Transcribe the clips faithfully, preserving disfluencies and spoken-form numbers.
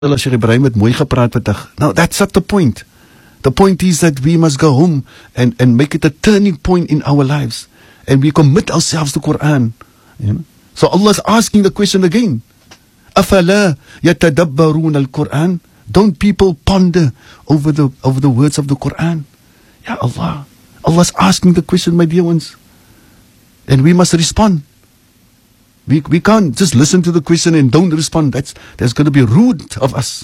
Hulle Sheikh Ibrahim het mooi gepraat vandag. Now that's not the point. The point is that we must go home and, and make it a turning point in our lives. And we commit ourselves to Quran. You know? So Allah is asking the question again. أَفَلَا يَتَدَبَّرُونَ الْقُرْآنِ Don't people ponder over the over the words of the Quran? Ya Allah. Allah is asking the question, my dear ones. And we must respond. We we can't just listen to the question and don't respond. That's that's going to be rude of us.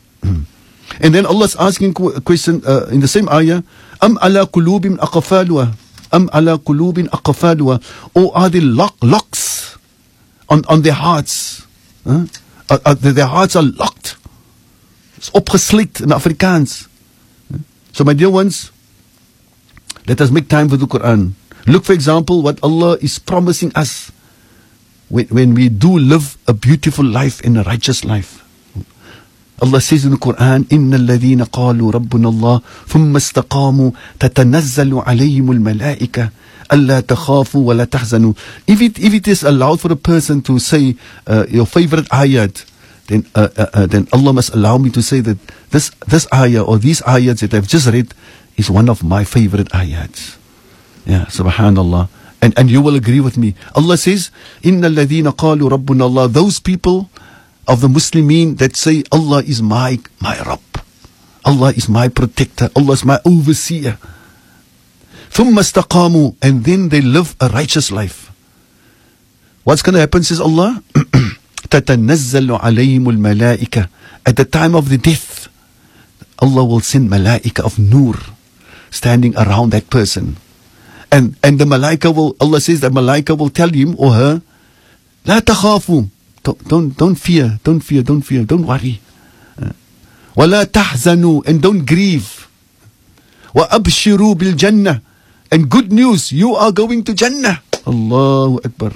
And then Allah is asking a question uh, in the same ayah. Am ala qulubin aqfaluha. Am ala qulubin aqfaluha. Or are they lock, locks on, on their hearts? Huh? Uh, uh, their hearts are locked. It's opgeslikt in Afrikaans. So my dear ones, let us make time for the Quran. Look, for example, what Allah is promising us when, when we do live a beautiful life and a righteous life. Allah says in the Quran, إِنَّ الَّذِينَ قَالُوا رَبُّنَا اللَّهُ ثُمَّ اسْتَقَامُوا تَتَنَزَّلُ عَلَيْهِمُ الْمَلَائِكَةُ أَلَّا تَخَافُوا وَلَا تَحْزَنُوا. If it, if it is allowed for a person to say uh, your favorite ayat, then uh, uh, uh, then Allah must allow me to say that this this ayah or these ayats that I've just read is one of my favorite ayats. Yeah, subhanallah. And, and you will agree with me. Allah says, إِنَّ الَّذِينَ قَالُوا رَبُّنَا اللَّهُ Those people of the Muslimin that say Allah is my my Rabb, Allah is my protector, Allah is my overseer. ثُمَّ اسْتَقَامُوا And then they live a righteous life. What's going to happen, says Allah? تَتَنَزَّلُ عَلَيْهِمُ الْمَلَائِكَةِ At the time of the death, Allah will send malaika of nur standing around that person. And and the malaika will, Allah says that malaika will tell him or her, لا تخافوا Don't, don't, don't fear, don't fear, don't fear, don't worry. وَلَا تَحْزَنُوا And don't grieve. وَأَبْشِرُوا بِالْجَنَّةِ And good news, you are going to Jannah. Allahu Akbar.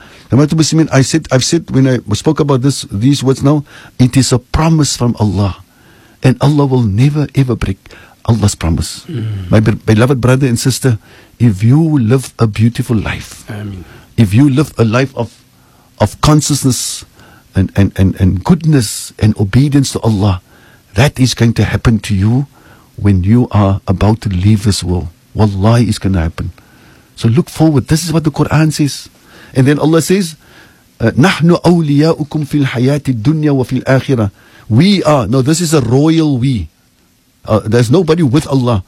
I said, I've said when I spoke about this, these words now, it is a promise from Allah. And Allah will never ever break Allah's promise. Mm. My beloved brother and sister, if you live a beautiful life, Ameen. If you live a life of of consciousness and, and, and, and goodness and obedience to Allah, that is going to happen to you when you are about to leave this world. Wallahi, it's going to happen. So look forward. This is what the Quran says. And then Allah says, نَحْنُ أَوْلِيَاؤُكُمْ فِي الْحَيَاةِ الدُّنْيَا وَفِي الْآخِرَةِ We are, no, this is a royal we. Uh, there's nobody with Allah.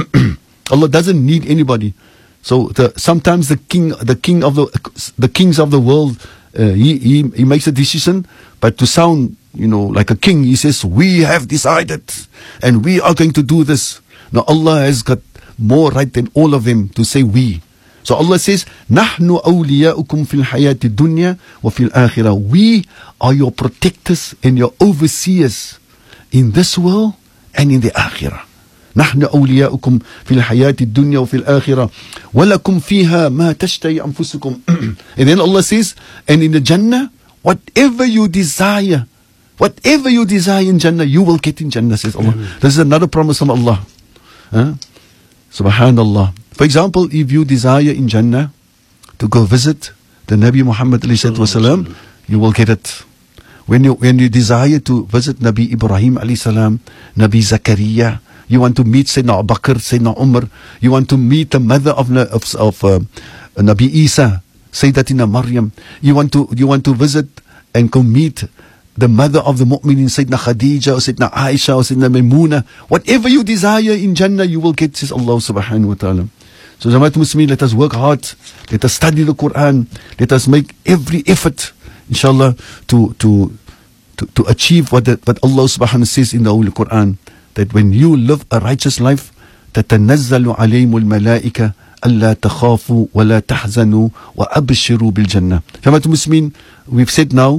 Allah doesn't need anybody. So the, sometimes the king, the king of the, the kings of the world, uh, he, he he makes a decision, but to sound, you know, like a king, he says, "We have decided, and we are going to do this." Now Allah has got more right than all of them to say we. So Allah says, "Nahnu awliya'ukum fil hayati dunya wa fil akhirah." We are your protectors and your overseers in this world and in the akhirah. نحن أولياؤكم في الحياة الدنيا وفي الآخرة ولكم فيها ما تشتهي أنفسكم. And then Allah says, and in the Jannah, whatever you desire, whatever you desire in Jannah, you will get in Jannah, says Allah. Mm. This is another promise from Allah. Huh? Subhanallah. For example, if you desire in Jannah to go visit the Nabi Muhammad ﷺ, you will get it. When you when you desire to visit Nabi Ibrahim alayhi, Nabi Zakaria, you want to meet Sayyidina Abu Bakr, Sayyidina Umar, you want to meet the mother of of, of uh, Nabi Isa, Sayyidatina Maryam, you want to you want to visit and go meet the mother of the mu'minin, Sayyidina Khadija, or Sayyidina Aisha, or Sayyidina Maimuna. Whatever you desire in Jannah, you will get, says Allah subhanahu wa ta'ala. So Jamaat Muslimin, let us work hard, let us study the Quran, let us make every effort, inshallah, to to to, to achieve what that, what Allah subhanahu wa ta'ala says in the Holy Quran, that when you live a righteous life, تَتَنَزَّلُ عَلَيْهِمُ الْمَلَائِكَةُ أَلَّا تَخَافُوا وَلَا تَحْزَنُوا وَأَبْشِرُوا بِالْجَنَّةِ. Jamaat Muslimin, we've said now,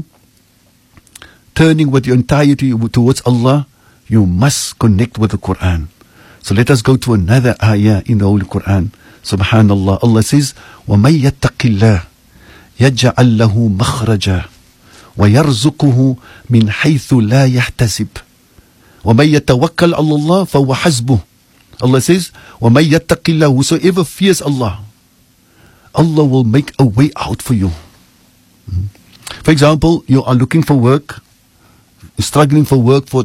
turning with your entirety towards Allah, you must connect with the Quran. So let us go to another ayah in the Holy Quran. Subhanallah, Allah says, وَمَن يَتَّقِ اللَّهِ يَجْعَلْ لَهُ مَخْرَجًا وَيَرْزُقُهُ مِنْ حَيْثُ لَا يَحْتَسِبُ وَمَن يَتَوَكَّلْ عَلَى اللَّهِ فَهُوَ حَسْبُهُ. Allah says, وَمَن يَتَّقِ اللَّهِ Whosoever fears Allah, Allah will make a way out for you. For example, you are looking for work struggling for work for